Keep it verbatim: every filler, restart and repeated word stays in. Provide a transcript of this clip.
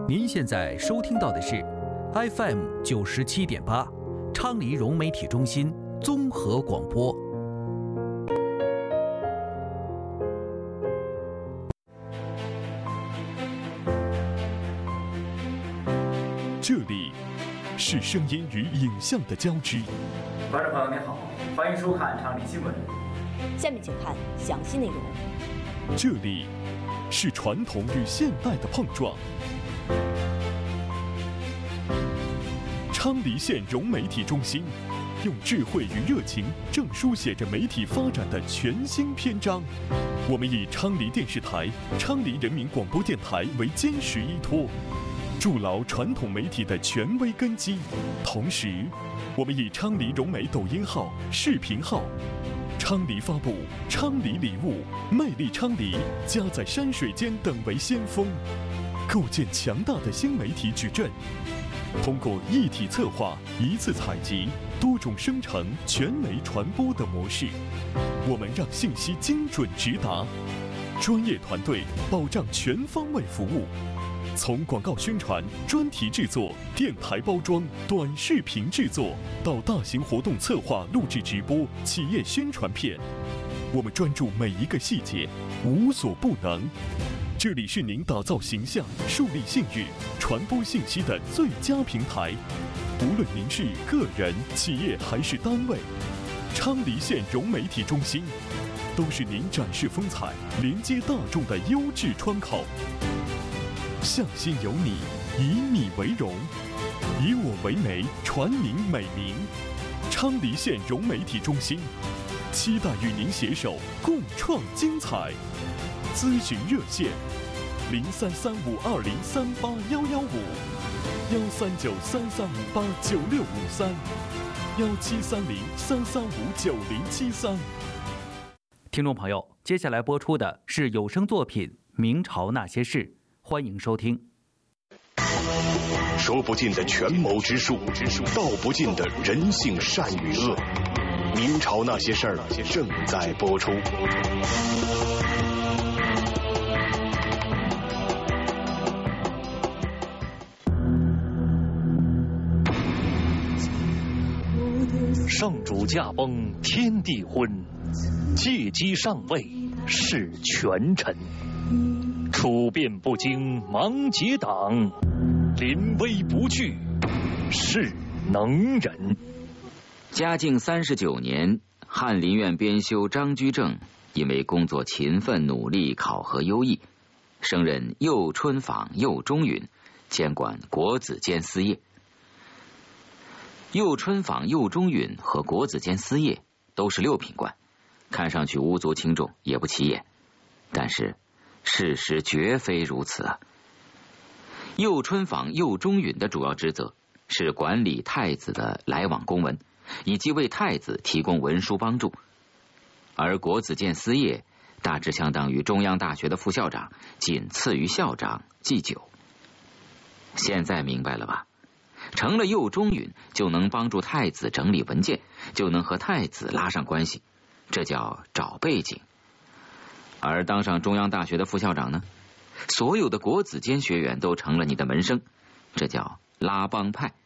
您现在收听到的是 F M 九十七点八，昌黎融媒体中心综合广播。 这里是声音与影像的交织。 观众朋友您好，欢迎收看昌黎新闻。 下面请看详细内容。 这里是传统与现代的碰撞。昌黎县融媒体中心用智慧与热情，正书写着媒体发展的全新篇章。我们以昌黎电视台、昌黎人民广播电台为坚实依托，筑牢传统媒体的权威根基。同时，我们以昌黎融媒抖音号、视频号、昌黎发布、昌黎礼物、魅力昌黎、家在山水间等为先锋，构建强大的新媒体矩阵。通过一体策划、一次采集、多种生成、全媒传播的模式，我们让信息精准直达，专业团队保障全方位服务。从广告宣传、专题制作、电台包装、短视频制作，到大型活动策划、录制直播、企业宣传片，我们专注每一个细节，无所不能。这里是您打造形象、树立信誉、传播信息的最佳平台。无论您是个人、企业还是单位，昌黎县融媒体中心都是您展示风采、连接大众的优质窗口。向心有你，以你为荣，以我为媒，传您美名。昌黎县融媒体中心，期待与您携手共创精彩。咨询热线：零三三五二零三八幺幺五，幺三九三三五八九六五三，幺七三零三三五九零七三。 听众朋友，接下来播出的是有声作品《明朝那些事》，欢迎收听。 说不尽的权谋之术，道不尽的人性善与恶。明朝那些事儿正在播出。 圣主驾崩天地昏，借机上位事权臣。处变不惊忙结党，临危不惧是能人。 嘉靖三十九年，翰林院编修张居正因为工作勤奋努力，考核优异，升任右春坊右中允，监管国子监司业。右春坊右中允和国子监司业都是六品官，看上去无足轻重，也不起眼，但是事实绝非如此啊！右春坊右中允的主要职责是管理太子的来往公文，以及为太子提供文书帮助，而国子监司业大致相当于中央大学的副校长，仅次于校长祭酒。现在明白了吧？成了右中允，就能帮助太子整理文件，就能和太子拉上关系，这叫找背景。而当上中央大学的副校长呢，所有的国子监学员都成了你的门生，这叫拉帮派。